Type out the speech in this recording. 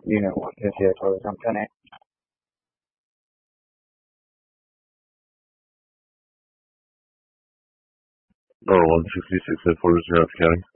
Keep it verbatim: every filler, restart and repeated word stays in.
You know what? Yes, yeah, totally. I'm ten eight. Oh, one sixty-six at Fort Worth County.